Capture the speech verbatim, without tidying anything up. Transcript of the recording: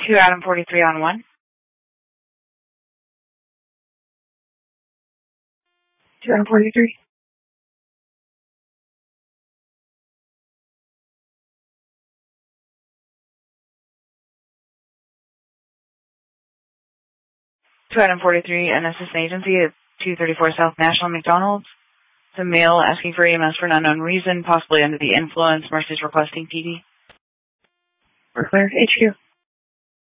two Adam forty-three on one. two Adam forty-three. two Adam forty-three, N S S agency at two thirty-four South National McDonald's. The male asking for E M S for an unknown reason, possibly under the influence. Mercy's requesting P D. We're clear. H Q.